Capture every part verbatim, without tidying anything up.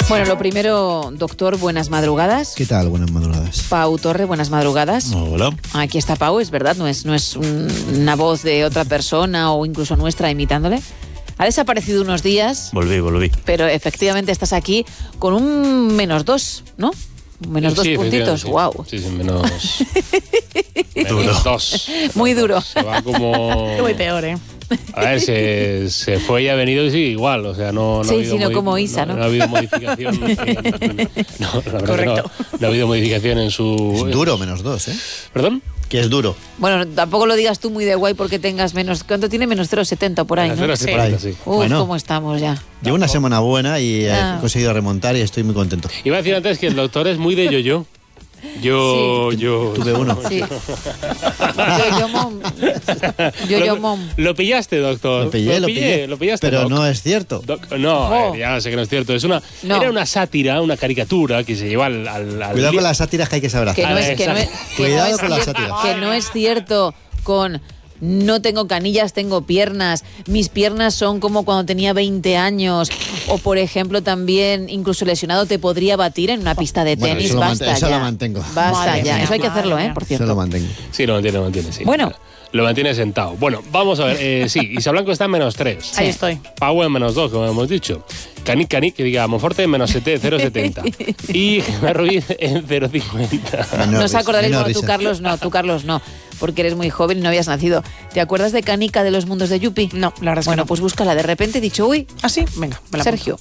Bueno, lo primero, doctor, buenas madrugadas. ¿Qué tal? Buenas madrugadas. Pau Torre, buenas madrugadas. Hola. Aquí está Pau, es verdad, no es, no es un, una voz de otra persona o incluso nuestra imitándole. Ha desaparecido unos días. Volví, volví. Pero efectivamente estás aquí con un menos dos, ¿no? Menos sí, dos puntitos, sí. wow. Sí, sí, menos, menos dos. Muy duro. Se va como... Muy peor, ¿eh? A ver, se, se fue y ha venido y sigue igual, o sea, no, no Sí, ha habido sino modi- como Isa, ¿no? No, no ha habido modificación. en, no, la verdad Correcto. que no, no ha habido modificación en su... Es duro menos dos, ¿eh? ¿Perdón? Que es duro. Bueno, tampoco lo digas tú muy de guay porque tengas menos... ¿Cuánto tiene? Menos cero coma setenta por ahí, ¿no? Cero Sí. setenta, sí. Uf, Bueno. cómo estamos ya. Llevo una semana buena y Ah. he conseguido remontar y estoy muy contento. Iba a decir antes que el doctor es muy de yo-yo. Yo, yo... Tuve uno. Sí. Yo, yo, mom. Yo, yo, Lo- mom. Lo pillaste, doctor. Lo pillé, lo pillé. Lo pillaste, Pero doc. no es cierto. Doc, no, Oh. eh, ya sé que no es cierto. Es una, No. Era una sátira, una caricatura que se lleva al... al, al Cuidado li- con las sátiras que hay que saber Que hacer. no es, que no es, Exacto. que no Cuidado es con las cier- sátiras. que no es cierto con no tengo canillas, tengo piernas, mis piernas son como cuando tenía veinte años, o por ejemplo también incluso lesionado te podría batir en una pista de Bueno, tenis, eso lo basta mant- eso ya. lo mantengo. Basta Madre ya, mía, eso hay que madre hacerlo, ¿eh? mía. Por Se lo cierto. mantengo. Sí, lo mantiene, lo mantiene, sí. Bueno. Lo mantiene sentado. Bueno, vamos a ver. Eh, sí, Isa Blanco está en menos tres. Ahí estoy. Pau en menos dos, como hemos dicho. Cani, Cani, que diga Monforte en menos cero coma setenta. Y Gemma Ruiz en cero coma cincuenta. Menor No os risa, acordaréis, menor bueno, tú risa. Carlos no, tú Carlos no, porque eres muy joven y no habías nacido. ¿Te acuerdas de Canica de los mundos de Yupi? No, la verdad es que Bueno, no. pues búscala. De repente he dicho, uy, ¿Ah, sí? Venga, me la Sergio.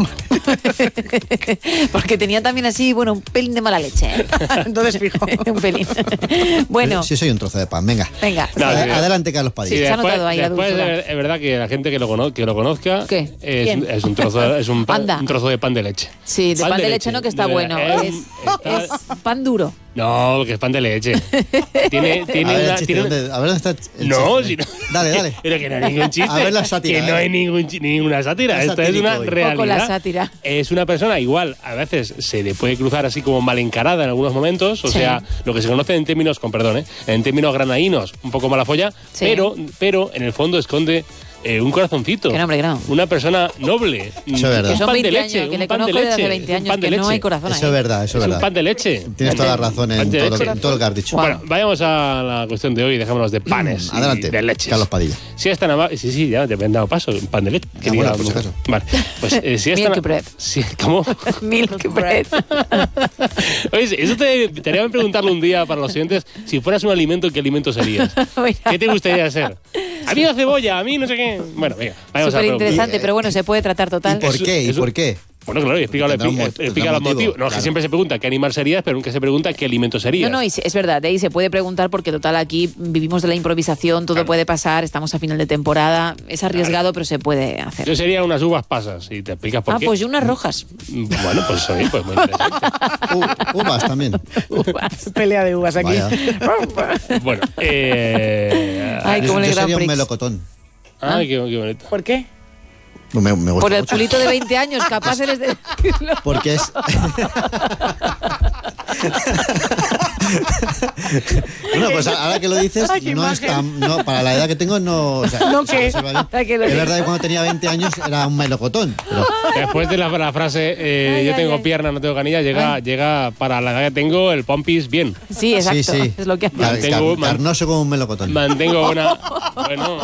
Porque tenía también así, bueno, un pelín de mala leche. apunto. Entonces fijo. Un pelín. Bueno, Sí, soy un trozo de pan. Venga. venga. No, Ad- sí. Adelante, Carlos Sí, Padilla. Se ha después, notado ahí la después dulzura. es, es verdad que la gente que lo, cono- que lo conozca ¿Qué? Es, ¿Quién? es un trozo, es un, pan- Anda. un trozo de pan de leche. Sí, de pan, de leche, no, que está de bueno. verdad, Es, está- es pan duro. No, que es pan de leche. Tiene, A tiene ver, el una... chiste, tiene una- ¿dónde- a ver dónde está el No, chiste? si no. Dale, dale. Pero que no hay ningún chiste. A ver la sátira, Que no eh. hay ningún, chi- ninguna sátira. Es Esto es satírico una hoy. realidad. Poco la sátira. Es una persona igual, a veces se le puede cruzar así como mal encarada en algunos momentos, o Sí. sea, lo que se conoce en términos, con perdón, ¿eh? en términos granaínos, un poco mala folla, Sí. pero, pero en el fondo esconde eh, un corazoncito. Que no, hombre, que no. Una persona noble. Eso es verdad. Un Que son pan de veinte leche, años, que un le pan de conozco desde hace leche, veinte un años, pan de que no hay leche. corazón ahí. Eso es verdad, eso Es es un verdad. pan de leche. Tienes toda la razón Pan en de todo, lo leche. que, en todo lo que has dicho. Guau. Bueno, vayamos a la cuestión de hoy y dejémonos de panes y Adelante, de leches. Carlos Padilla. Si es tan amable, sí, sí, ya te han dado paso, un pan de leche. que Ah, bueno, diga- por si acaso. Vale, pues eh, si es tan Milk bread. si- ¿Cómo? Milk bread. Oye, eso te, te haría preguntarle un día para los siguientes, si fueras un alimento, ¿qué alimento serías? Mira. ¿Qué te gustaría ser? A mí la cebolla, a mí no sé qué. Bueno, venga, vayamos a Súper la pregunta. interesante, pero bueno, se puede tratar ¿Y total. por Es- qué? ¿Y es- por qué? Bueno, claro, y explica, Tendrá un explica, mo- explica tendrá los motivo, motivos. No, claro. que siempre se pregunta qué animal serías, pero nunca se pregunta qué alimento serías. No, no, y se- es verdad, de ahí se puede preguntar porque total aquí vivimos de la improvisación, todo Claro. puede pasar, estamos a final de temporada, es arriesgado, pero se puede hacer. Yo sería unas uvas pasas y te explicas por Ah, qué. pues yo unas rojas. Bueno, pues oye, pues muy interesante. U- uvas también. Pelea de uvas aquí. Vaya. Bueno, eh... Ay, Yo, como en el yo Grand sería un Prix. melocotón. Ay, qué, qué bonito. ¿Por qué? Me, me gusta Por el mucho. culito de veinte años, capaz eres de... Porque es. Bueno, pues ahora que lo dices, Ay, qué no es imagen. tan. No, para la edad que tengo, no. O sea, ¿No se qué? conserva bien. Ay, que lo Es dices. verdad que cuando tenía veinte años era un melocotón. Pero Después de la, la frase eh, Ay, yo ay, tengo ay. pierna, no tengo canilla, llega, llega para la edad que tengo el pompis bien. Sí, exacto, sí, sí. es lo que Car- hace. car- Tengo- man- carnoso como un melocotón. Mantengo una... Bueno,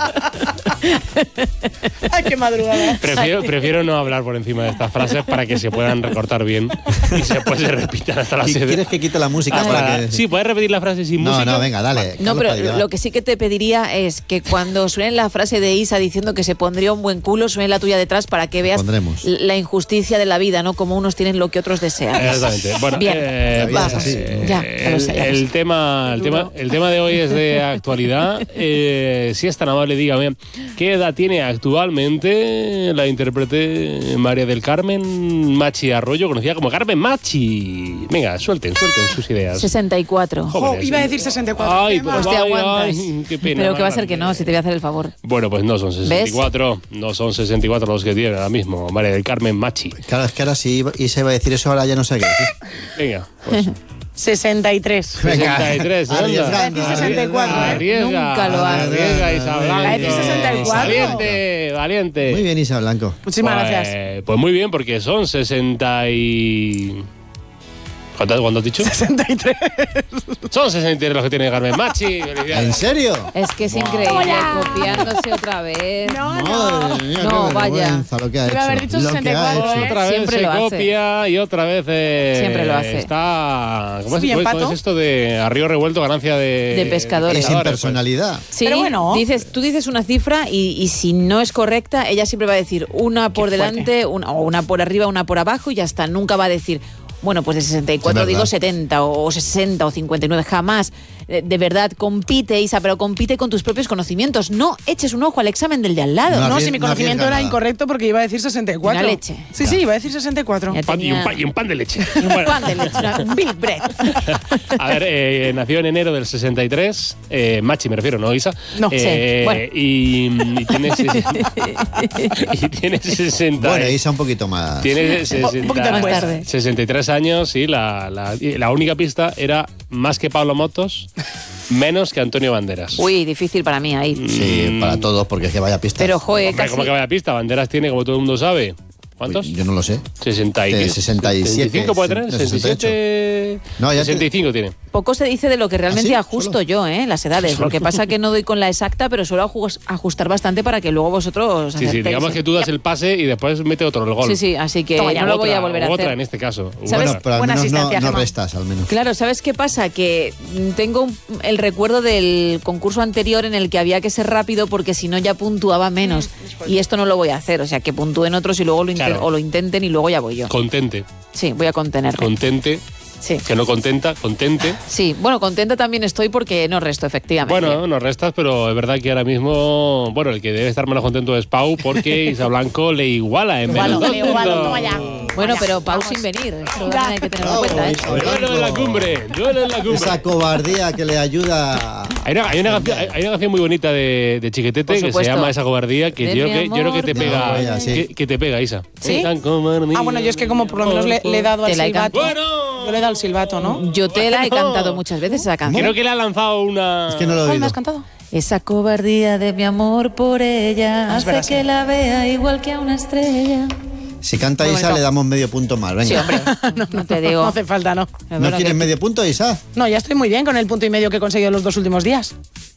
Ay, qué madrugada. prefiero, prefiero no hablar por encima de estas frases para que se puedan recortar bien y se, pues, se repitan hasta las ¿Qui- siete. ¿Quieres que quite la música para que.? Sí, ¿puedes repetir la frase sin No, música? no, venga, dale. No, Carlos pero Padilla, va. lo que sí que te pediría es que cuando suene la frase de Isa diciendo que se pondría un buen culo, suene la tuya detrás para que veas Pondremos. la injusticia de la vida, ¿no? Como unos tienen lo que otros desean. Exactamente. Bueno, Bien. eh, La vida es Vamos. así. Ya, ya lo el, sé, ya lo el sé. tema, el, tema, el tema de hoy es de actualidad. Eh, si es tan amable, dígame, ¿qué edad tiene actualmente la intérprete María del Carmen Machi Arroyo, conocida como Carmen Machi? Venga, suelten, suelten sus ideas. sesenta y cuatro. Jóvenes. Oh, iba a decir sesenta y cuatro. Ay, Qué pues Pues te vaya, aguantas. ay, qué pena. Pero que va a ser que vale. no, si te voy a hacer el favor. Bueno, pues no son sesenta y cuatro, no son sesenta y cuatro los que tiene ahora mismo María del Carmen Machi. Claro, es que ahora si iba- Isa iba a decir eso, ahora ya no sé qué decir. Venga, pues sesenta y tres. sesenta y tres, anda. Arriesgando, sesenta y cuatro, ¿eh? Arriesga, Nunca lo hace. arriesga, Isa Blanco. La X sesenta y cuatro. Valiente, valiente. Muy bien, Isa Blanco. Muchísimas Pues, gracias. Pues muy bien, porque son sesenta y... ¿Cuánto, cuánto has dicho? sesenta y tres. Son sesenta y tres los que tiene Carmen Machi. ¿En Felicidades. serio? Es que es increíble, copiándose otra vez. No, no. Madre mía, No, qué vaya. vergüenza lo que ha Iba hecho. a haber dicho Lo que sesenta y ha cuatro, hecho. ¿eh? Otra vez Siempre se lo hace. copia y otra vez eh, Siempre lo hace. está... ¿Cómo es, Sí, cómo empato. es esto de a río revuelto ganancia de... De pescadores. Y sin pues. personalidad. Sí, Pero bueno. dices, tú dices una cifra y, y si no es correcta, ella siempre va a decir una por fuerte. delante, una, o una por arriba, una por abajo y ya está. Nunca va a decir, bueno, pues de sesenta y cuatro Sí, digo verdad. setenta o sesenta o cincuenta y nueve, jamás. De, de verdad, compite, Isa, pero compite con tus propios conocimientos. No eches un ojo al examen del de al lado. No, No, arries- si mi no conocimiento arriesga era nada. incorrecto porque iba a decir sesenta y cuatro. Una leche. Sí, sí, iba a decir sesenta y cuatro. Ya Pan- y, un tenía- pan, y un pan de leche. Y un Bueno. pan de leche, una- un big bread. A ver, eh, nació en enero del sesenta y tres, eh, Machi me refiero, ¿no, Isa? No. Eh, Sí, bueno. y, y tiene sesenta, y tiene sesenta. Bueno, Isa un poquito más. Tiene Un poquito sesenta, después. Más tarde. sesenta y tres años y la, la, y la única pista era más que Pablo Motos, menos que Antonio Banderas. Uy, difícil para mí ahí. Sí, para todos, porque es que vaya pistas. Pero, joder, Hombre, casi... ¿cómo que vaya pista? Banderas tiene, como todo el mundo sabe. ¿Cuántos? Yo no lo sé. sesenta y, Eh, sesenta y siete, sesenta y cinco puede tener, no, sesenta y siete. No, ya te- sesenta y cinco tiene. Poco se dice de lo que realmente ¿Ah, sí? ajusto ¿Solo? yo, ¿eh? Las edades. Lo que pasa que no doy con la exacta, pero suelo ajus- ajustar bastante para que luego vosotros Sí, sí, acertéis. digamos que tú das el pase y después mete otro el gol. Sí, sí, así que Toma ya, no lo voy Otra, a volver a otra hacer. en este caso. ¿Sabes? Bueno, pero al Buena menos no, asistencia, no Gemma. restas, al menos. Claro, ¿sabes qué pasa? Que mm, tengo un- el recuerdo del concurso anterior en el que había que ser rápido porque si no ya puntuaba menos. Y esto no lo voy a hacer, o sea, que puntúen otros y luego lo, inten- Claro. o lo intenten y luego ya voy yo. Contente. Sí, voy a contenerme. Contente. Sí. Que no contenta, contente. Sí, bueno, contenta también estoy porque no resto, efectivamente. Bueno, no restas, pero es verdad que ahora mismo, bueno, el que debe estar menos contento es Pau porque Isa Blanco le iguala en Igualo, menos le dos igualo, puntos. toma ya. Bueno, Vaya, pero Pau vamos. sin venir. Eso Ya. también hay que tenerlo en Bravo, cuenta, ¿eh? Isa. Duelo en la cumbre, duelo en la cumbre. Esa cobardía que le ayuda. Hay una, hay, una canción, hay- hay una canción muy bonita de, de Chiquetete Por que se supuesto. llama Esa cobardía, que De yo, mi creo que yo creo que te amor, pega, de ella, sí. que, que te pega, Isa. ¿Sí? Esa cobardía. Ah, bueno, yo es que como por lo menos le, le he dado al Te la he silbato. Bueno. Yo le he dado al silbato, ¿no? Yo te la he Bueno. cantado muchas veces esa canción. Creo que le ha lanzado una... Es que no lo he ¿Cuál oído. me has cantado? Esa cobardía de mi amor por ella Ah, es hace verdad, que sí. la vea igual que a una estrella. Si canta Muy Isa, bonito. le damos medio punto más. Venga. Sí, hombre, no, te digo. No hace falta, ¿no. Es ¿No verdad quieres que- medio punto, Isa? No, ya estoy muy bien con el punto y medio que he conseguido los dos últimos días.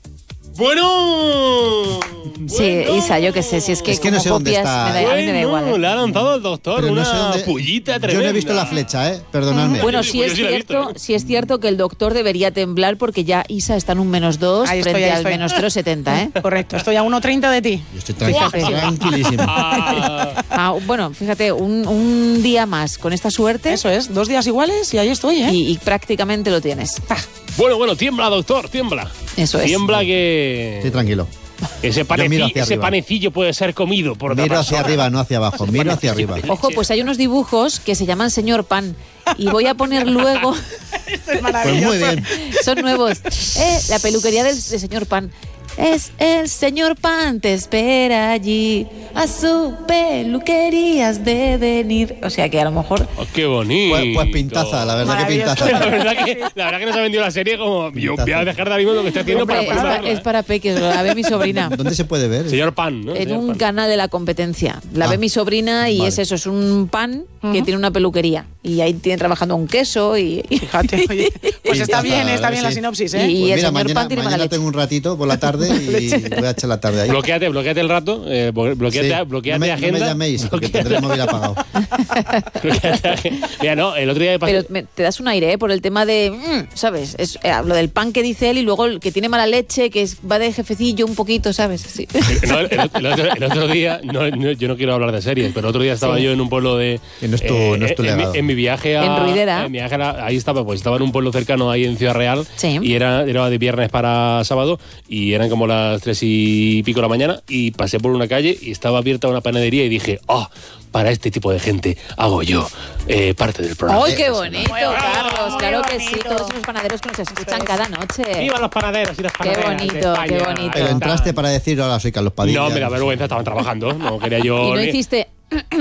Bueno. Sí, Isa, yo qué sé, si es que, Es que como no sé dónde copias, está. me da, a mí me da igual. Bueno, ¿eh? le ha lanzado al doctor Pero una no sé dónde. pullita Yo tremenda. no he visto la flecha, ¿eh? Perdonadme. Bueno, Yo sí sí- yo es sí la he visto, cierto, ¿eh? sí es cierto que el doctor debería temblar porque ya Isa está en un menos dos Ahí estoy, frente ahí al estoy. menos cero coma setenta, ¿eh? Correcto, estoy a uno treinta de ti. Yo estoy tranqui- Fíjate. tranquilísimo. Ah, Ah, bueno, fíjate, un, un día más con esta suerte Eso es, dos días iguales y ahí estoy, ¿eh? y, y prácticamente lo tienes. bueno, bueno, tiembla, doctor, tiembla. Eso es. Tiembla que Estoy tranquilo. ese, Yo paneci- miro hacia ese arriba. panecillo puede ser comido por otra Miro hacia persona. arriba, no hacia abajo. Miro hacia arriba. Ojo, pues hay unos dibujos que se llaman Señor Pan y voy a poner luego, Esto es Pues maravilloso. muy bien. son nuevos, eh, la peluquería del, del Señor Pan. Es el Señor Pan, te espera allí, a su peluquería has de venir. O sea que a lo mejor... Oh, qué bonito. Pues, pues pintaza, la verdad que Maravilloso. La pintaza. verdad, que, la verdad que nos ha vendido la serie como yo voy a dejar de ahora mismo lo que estoy haciendo Hombre, para es, para, ponerla. es para peques, la ve mi sobrina. ¿Dónde se puede ver? Señor Pan, ¿no? En Señor un Pan. canal de la competencia. La Ah, ve mi sobrina y vale. es eso, es un pan que tiene una peluquería. Y ahí tiene trabajando un queso y... y- Fíjate, oye. Pues está Pintaza, bien, la está verdad bien que la sí. sinopsis, Y- ¿eh? y- Pues el mira, señor mañana, Pan tiene mala mañana leche. tengo un ratito por la tarde y voy a echar la tarde ahí. Bloqueate, bloqueate el rato, eh, blo- bloqueate, Sí. bloqueate no me, agenda. No me llaméis, porque Bloqueate- tendré el móvil apagado. bloqueate agenda. Mira, no, el otro día me pasó. Pero me- te das un aire, ¿eh? Por el tema de, mm, ¿sabes? Es, eh, lo del pan que dice él y luego el que tiene mala leche, que es, va de jefecillo un poquito, ¿sabes? Sí. No, el, el otro, el otro día, no, no, yo no quiero hablar de series, pero el otro día estaba Sí. yo en un pueblo de. Que no es tu- no es tu en, mi, legado. en mi viaje a. En Ruidera. en mi viaje a- ahí estaba, pues estaba en un pueblo cercano ahí en Ciudad Real. Sí. Y era, era de viernes para sábado y eran como las tres y pico de la mañana y pasé por una calle y estaba abierta una panadería y dije, ah, para este tipo de gente hago yo eh, parte del programa. ¡Ay, qué bonito, Muy bonito, Carlos! muy Claro que sí, bonito. todos esos panaderos que nos escuchan cada noche. ¡Viva los panaderos y las Qué panaderas de bonito, España! qué bonito. Pero entraste para decir, hola, soy Carlos Padilla. No, me da vergüenza, estaban trabajando. No quería yo. Y no ni- hiciste...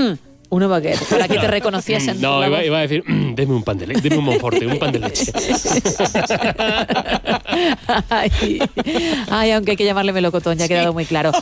Una baguette, para que te reconociesen. No, por la iba, voz. iba a decir, "Mm, deme un pan de leche, deme un Monforte, un pan de leche". ay, ay, aunque hay que llamarle melocotón, ya ha quedado muy claro.